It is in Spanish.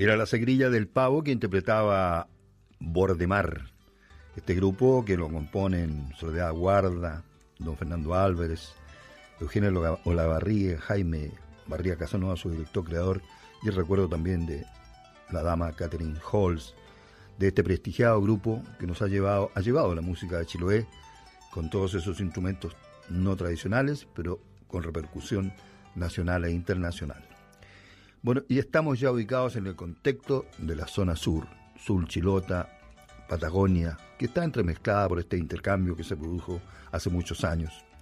Era la Segrilla del Pavo que interpretaba Bordemar. Este grupo que lo componen Soledad Guarda, don Fernando Álvarez, Eugenio Olavarría, Jaime Barría Casanova, su director creador, y recuerdo también de la dama Catherine Halls, de este prestigiado grupo que nos ha llevado la música de Chiloé con todos esos instrumentos no tradicionales, pero con repercusión nacional e internacional. Bueno, y estamos ya ubicados en el contexto de la zona sur, Chilota, Patagonia, que está entremezclada por este intercambio que se produjo hace muchos años.